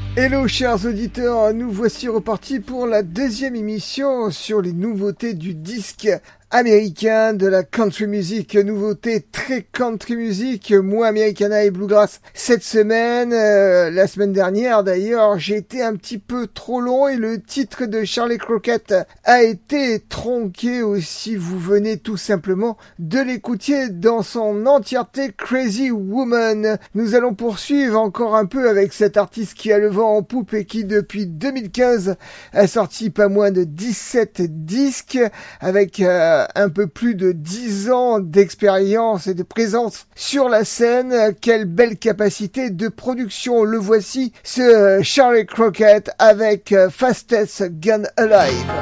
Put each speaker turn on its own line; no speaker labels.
Hello chers auditeurs, nous voici repartis pour la deuxième émission sur les nouveautés du disque américain de la country music, nouveauté très country music, moi Americana et Bluegrass cette semaine, la semaine dernière d'ailleurs, j'ai été un petit peu trop long et le titre de Charlie Crockett a été tronqué aussi, vous venez tout simplement de l'écouter dans son entièreté, Crazy Woman. Nous allons poursuivre encore un peu avec cet artiste qui a le vent en poupe et qui depuis 2015 a sorti pas moins de 17 disques avec un peu plus de 10 ans d'expérience et de présence sur la scène. Quelle belle capacité de production. Le voici, ce Charlie Crockett avec Fastest Gun Alive.